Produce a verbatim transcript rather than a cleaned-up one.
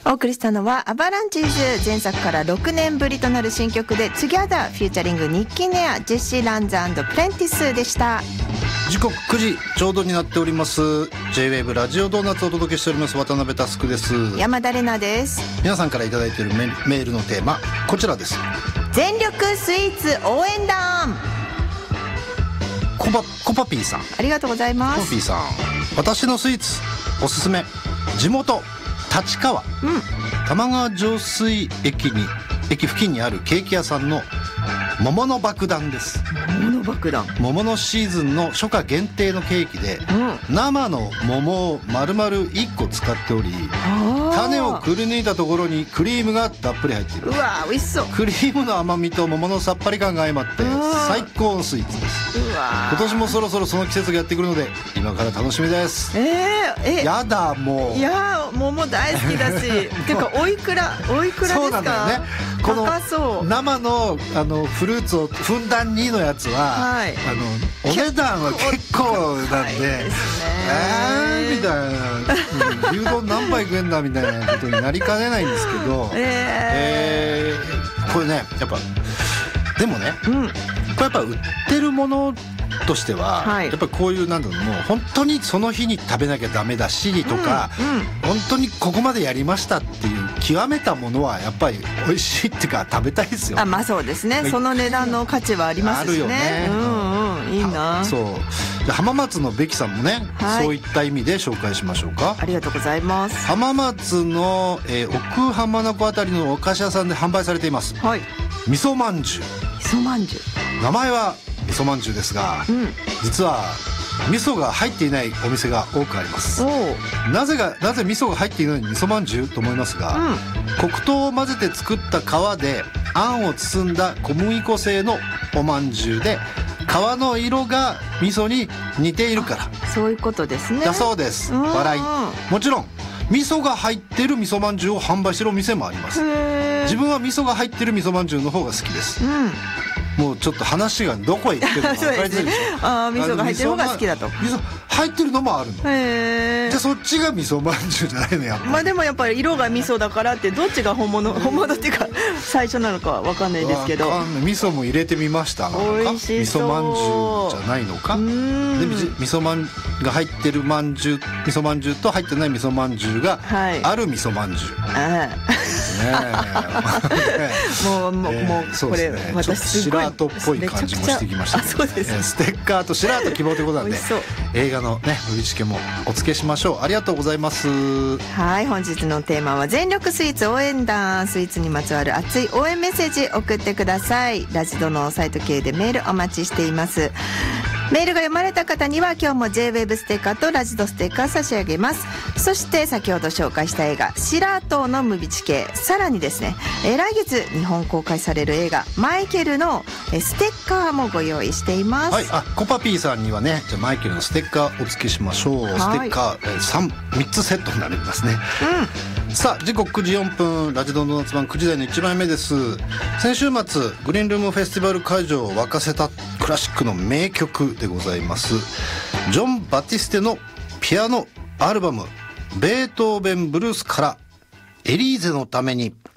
お送りしたのはアバランチーズ、前作からろくねんぶりとなる新曲で Together フューチャリングニッキーネア、ジェシー・ランズ&プレンティスでした。 時刻くじちょうどになっております。 J-ウェーブ ラジオドーナツをお届けしております渡辺佑です。 山田玲奈です。 皆さんからいただいている メ, メールのテーマこちらです。 全力スイーツ応援団。 コパコパピーさん、 ありがとうございます。 コパピーさん、私のスイーツおすすめ、地元立川、うん、玉川上水駅に駅付近にあるケーキ屋さんの桃の爆弾です。 桃の爆弾、 桃のシーズンの初夏限定のケーキで、うん、生の桃を丸々いっこ使っており、種をくり抜いたところにクリームがたっぷり入っている。 うわ美味しそう。 クリームの甘みと桃のさっぱり感が相まって最高のスイーツです。 うわ今年もそろそろその季節がやってくるので今から楽しみです。 えー、えやだもう。 いや桃大好きだしてかおいくらおいくらですか。 そうなんだよね。この高そう。 生のあのフルーツをふんだんにのやつは、はい、あのお値段は結構なんで、で、ね、えーみたいな、牛丼何杯食えんだみたいなことになりかねないんですけど、えーえー、これねやっぱでもね、うん、これやっぱ売ってるものとしては、はい、やっぱりこういうなんだろう、もう本当にその日に食べなきゃダメだしとか、うんうん、本当にここまでやりましたっていう極めたものはやっぱり美味しいっていうか食べたいですよ。 あ、まあそうですね、その値段の価値はありますしね。あるよね、うんうん、いいな。 そうで浜松のべきさんもね、はい、そういった意味で紹介しましょうか。 ありがとうございます。 浜松の、えー、奥浜名湖あたりのお菓子屋さんで販売されています、はい、味噌まんじゅう。 味噌まんじゅう、 名前は味噌まんじゅうですが、うん、実は味噌が入っていないお店が多くあります。なぜがなぜ味噌が入っていないのに味噌まんじゅうと思いますが、うん、黒糖を混ぜて作った皮であんを包んだ小麦粉製のおまんじゅうで、皮の色が味噌に似ているから、 そういうことですね。 だそうです。笑い。もちろん味噌が入ってる味噌まんじゅうを販売してるお店もあります。自分は味噌が入ってる味噌まんじゅうの方が好きです、うん、もうちょっと話がどこへ行ってるのか分かりづらいでしょ。 ああ、味噌が入ってる方が好きだと。 味噌入ってるのもあるの。へえ。じゃあそっちが味噌まんじゅうじゃないのやっぱり。 まあでもやっぱり色が味噌だからってどっちが本物本物っていうか最初なのかは分かんないですけど。 わかんない。味噌も入れてみましたが、 美味しそう。 味噌まんじゅうじゃないのか。で味噌まんが入ってるまんじゅう、味噌まんじゅうと入ってない味噌まんじゅうがある味噌まんじゅう。はい、もうもう、えー、もうこれ、ね、私すごい白跡っぽい感じもしてきましたけど、ね、そうです、ステッカーと白跡希望ということなんで映画のね売りチケもお付けしましょう。ありがとうございます。 はい、本日のテーマは全力スイーツ応援団。スイーツにまつわる熱い応援メッセージ送ってください。ラジドのサイト系でメールお待ちしています。メールが読まれた方には今日も J-ウェーブ ステッカーとラジドステッカー差し上げます。そして先ほど紹介した映画白戸のムビチ系、さらにですね、来月日本公開される映画マイケルのステッカーもご用意しています。 はい、あ、コパピーさんにはね、じゃあマイケルのステッカーお付けしましょう。ステッカー 3, 3つセットになりますね、うん、さあ時刻くじよんぷん、ラジドの夏版くじ台のいちまいめです。先週末グリーンルームフェスティバル会場を沸かせたクラシックの名曲でございます。ジョン・バティステのピアノアルバムベートーベンブルースからエリーゼのために